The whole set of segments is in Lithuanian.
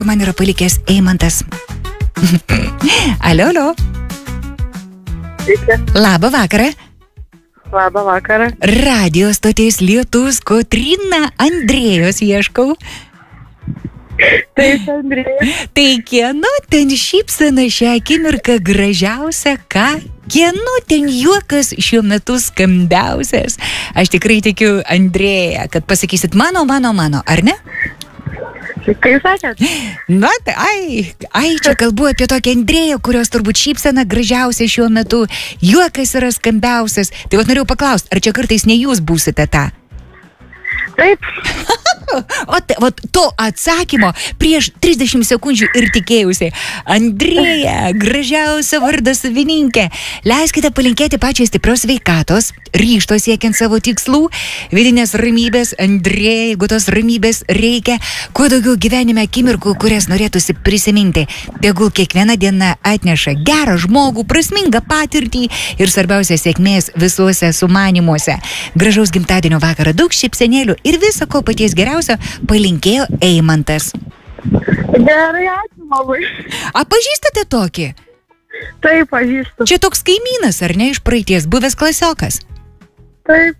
Man yra palikęs Eimantas. Alio. Labą vakarą. Labą vakarą. Radio stoties Lietus, Kotryna, Andrėjos ieškau. Taip, Andrėjos. Tai kieno ten šypsena šią akimirką gražiausia, ką? Kieno ten juokas šiuo metu skambiausias? Aš tikrai tikiu, Andrėja, kad pasakysit mano, ar ne? Kaip sakėt? Na, tai, čia kalbu apie tokią Andrėją, kurios turbūt šypsena gražiausia šiuo metu, juokas yra skambiausias. Tai vat norėjau paklausti, ar čia kartais ne jūs būsite tą? Taip. O to atsakymo prieš 30 sekundžių ir tikėjusi. Andrėja, gražiausia vardo savininkė. Leiskite palinkėti pačiai stiprios sveikatos, ryžto siekiant savo tikslų, vidinės ramybės. Andrėja, jeigu tos ramybės reikia, kuo daugiau gyvenime akimirkų, kurias norėtųsi prisiminti. Tegul kiekviena diena atneša gerą žmogų, prasmingą patirtį ir svarbiausia sėkmės visuose sumanymuose. Gražaus gimtadienio vakarą, daug šypsenėlių ir viso ko paties geriausio palinkėjo Eimantas. Gerai, ačiū labai. A, pažįstate tokį? Taip, pažįstu. Čia toks kaimynas, ar ne, iš praeities, buvęs klasiokas? Taip.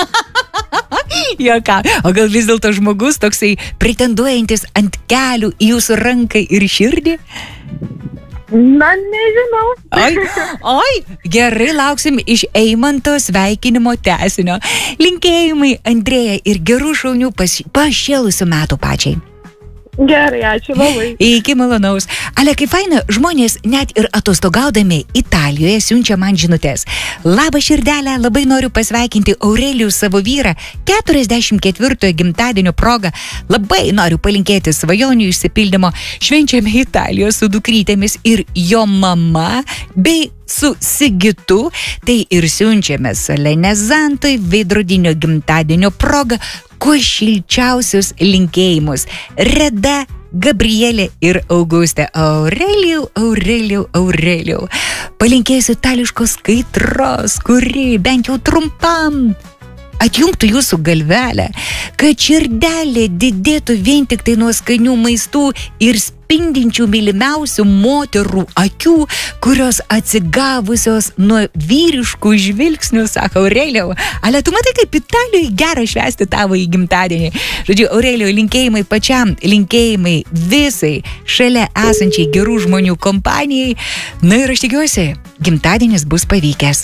Ką? O gal vis dėlto žmogus toksai pretenduojantis ant kelių į jūsų ranką ir širdį? Na, nežinau. Oi, gerai, lauksim iš Eimanto sveikinimo tęsinio. Linkėjimai, Andrėja, ir gerų šaunių pašėlusių metų pačiai. Gerai, ačiū labai. Iki malonaus. Ale, kaip faina, žmonės net ir atostogaudami Italijoje siunčia man žinutės. Labą širdelę, labai noriu pasveikinti Aurelijų savo vyrą 44 gimtadienio proga. Labai noriu palinkėti svajonių išsipildymo. Švenčiame Italijoje su dukrytėmis ir jo mama bei su Sigitu, tai ir siunčiame Solenezantui veidrodinio gimtadienio proga kuo šilčiausius linkėjimus. Reda, Gabrielė ir Augustė. Aurelijau. Palinkėsiu itališkos kaitros, kuri bent jau trumpam atjungtų jūsų galvelę, kad širdelė didėtų vien tik tai nuo skanių maistų ir spindinčių mylimiausių moterų akių, kurios atsigavusios nuo vyriškų žvilgsnių, sako Aurelijau. Ale, tu matai, kaip Italijoje gera švęsti tavo į gimtadienį. Žodžiu, Aurelijau, linkėjimai pačiam, linkėjimai visai šalia esančiai gerų žmonių kompanijai. Na ir aš tikiuosi, gimtadienis bus pavykęs.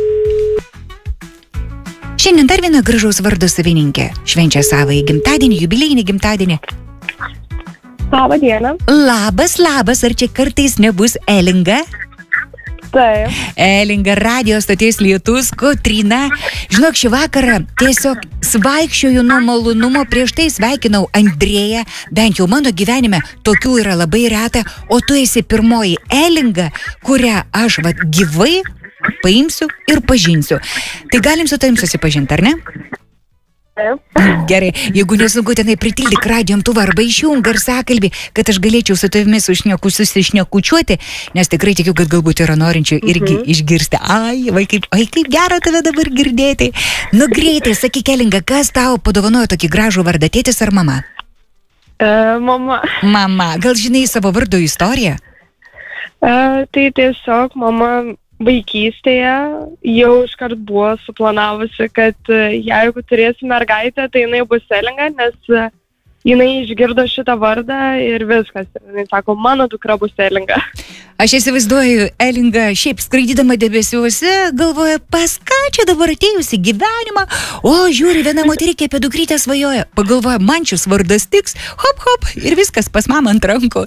Šiandien dar viena gražaus vardo savininkė švenčia savąjį gimtadienį, jubiliejinį gimtadienį. Labą dieną. Labas, ar čia kartais nebus Elinga? Taip. Elinga, radio stoties Lietus, Kotryna. Žinok, šį vakarą tiesiog svaikščioju nuo malonumo, prieš tai sveikinau Andrėją, bent jau mano gyvenime tokių yra labai reta, o tu esi pirmoji Elinga, kurią aš gyvai paimsiu ir pažinsiu. Tai galim su tavim susipažinti, ar ne? Taip. Gerai, jeigu nesunku tenai pritildyk radijo imtuvą arba išjung garsakalbį, kad aš galėčiau su tavimi susišnekučiuoti, nes tikrai tikiu, kad galbūt yra norinčių irgi išgirsti. Ai, kaip gera tave dabar girdėti. Nu greitai, sakyk, Elinga, kas tau padovanojo tokį gražų vardą, tėtis ar mama? Mama. Mama, gal žinai savo vardo istoriją? Tai tiesiog mama vaikystėje jau iškart buvo suplanavusi, kad jeigu turėsi mergaitę, tai jinai bus Elinga, nes jinai išgirdo šitą vardą ir viskas. Jinai sako, mano dukra bus Elinga. Aš įsivaizduoju, Elinga šiaip skraidydama debesiuose galvoja, pas ką čia dabar atėjusi gyvenimą, o žiūri, viena moterikė apie dukrytę svajoja. Pagalvoja, man šis vardas tiks, hop, ir viskas pas mamą ant rankų.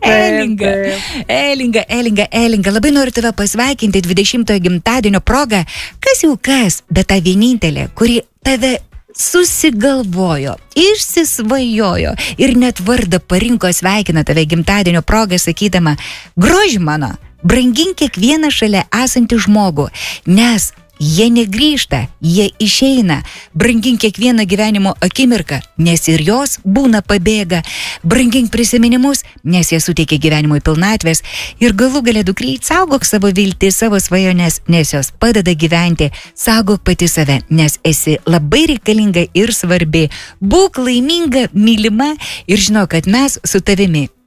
Elinga, labai noriu tave pasveikinti 20-ojo gimtadienio proga. Kas jau kas, bet ta vienintelė, kuri tave susigalvojo, išsisvajojo ir net vardą parinko, sveikina tave gimtadienio progą, sakydama, groži mano, brangink kiekvieną šalia esantį žmogų, nes jie negrįžta, jie išeina. Brangink kiekvieną gyvenimo akimirką, nes ir jos būna pabėga. Brangink prisiminimus, nes jie suteikia gyvenimui pilnatvės. Ir galų gale dukryt, saugok savo viltį, savo svajones, nes jos padeda gyventi. Saugok pati save, nes esi labai reikalinga ir svarbi. Būk laiminga, mylima ir žinau, kad mes su tavimi